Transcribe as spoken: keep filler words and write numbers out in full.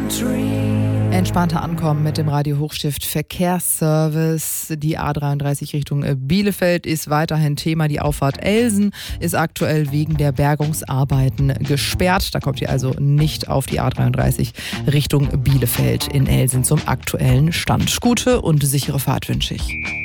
Entspannter ankommen mit dem Radio Hochstift Verkehrsservice. Die A dreiunddreißig Richtung Bielefeld ist weiterhin Thema. Die Auffahrt Elsen ist aktuell wegen der Bergungsarbeiten gesperrt. Da kommt ihr also nicht auf die A dreiunddreißig Richtung Bielefeld in Elsen zum aktuellen Stand. Gute und sichere Fahrt wünsche ich.